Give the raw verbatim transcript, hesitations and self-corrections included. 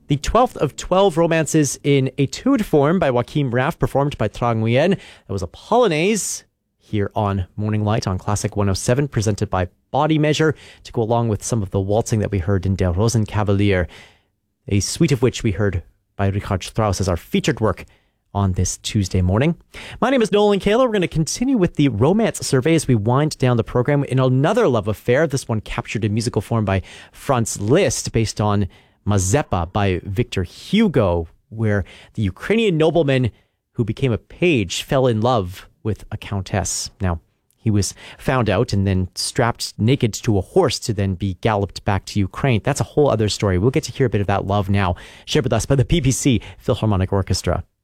The twelfth of twelve romances in etude form by Joachim Raff, performed by Trang Nguyen. That was a Polonaise here on Morning Light on Classic one oh seven, presented by Body Measure, to go along with some of the waltzing that we heard in Der Rosenkavalier, a suite of which we heard by Richard Strauss as our featured work on this Tuesday morning. My name is Nolan Kayla. We're going to continue with the romance survey as we wind down the program in another love affair, this one captured in musical form by Franz Liszt, based on Mazeppa by Victor Hugo, where the Ukrainian nobleman who became a page fell in love with a countess. Now, he was found out and then strapped naked to a horse to then be galloped back to Ukraine. That's a whole other story. We'll get to hear a bit of that love now, shared with us by the B B C Philharmonic Orchestra.